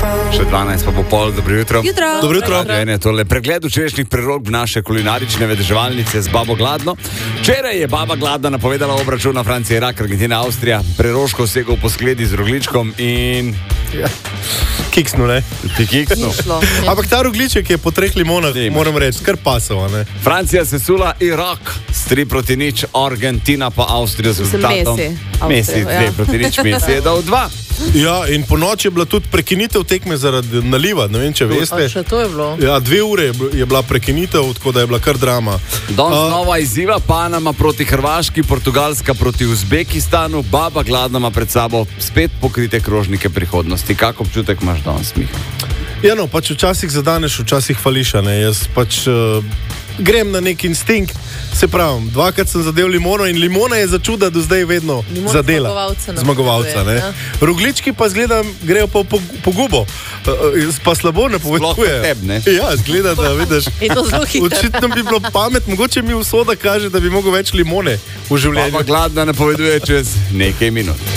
Še 12 pa bo pol, dobro jutro. Dobro jutro. Tole pregled včerajšnjih prerok naše kulinarične vedeževalnice z Babo Gladno. Včeraj je Baba Gladna napovedala obračun na Francija, Irak, Argentina, Avstrija. Preroško segel po skledi z rogličkom in... Ja. Kiksnu, ne? Kiksnu. Ampak ta rogliček je po 3 limonah, moram reči, kar pasova, ne? Francija sesula Irak s 3-0, Argentina pa Avstrijo z rezultatom. Messi, 2-0, Messi je dal 2. Ja, in po noči je bila tudi prekinitev tekme zaradi naliva, ne vem, če veste. Še to je bilo. Ja, 2 ure je bila prekinitev, tako da je bila kar drama. Danes nova izziva, Panama proti Hrvaški, Portugalska proti Uzbekistanu, Baba Gladna ima pred sabo spet pokrite krožnike prihodnosti. Kak občutek imaš danes, Miha? Ja, no, pač včasih zadaneš, včasih hvališ, ne. Jaz pač grem na nek instinkt, se pravim, 2krat sem zadev limono in limona je začuda do zdaj vedno zadela. Zmagovalca, ne. Ja. Roglički pa zgledam, grejo pa po gubo. Pa slabo ne povedkujejo. Sploh teb, ne? Ja, zgleda, da vidiš. Očitno bi bilo pamet, mogoče mi usoda kaže, da bi mogel več limone v življenju. Baba Gladna napoveduje čez nekaj minut.